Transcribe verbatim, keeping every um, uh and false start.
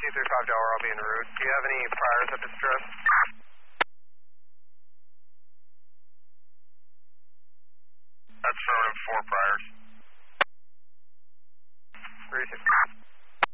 two three five Delaware, I'll be en route. Do you have any priors at this address? Affirmative, four priors. three six.